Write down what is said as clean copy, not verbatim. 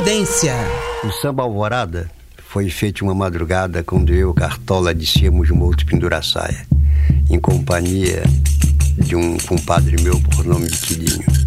Confidência. O samba Alvorada foi feito uma madrugada quando eu e o Cartola descíamos o Morro de Penduraçaia, em companhia de um compadre meu por nome de Quilinho.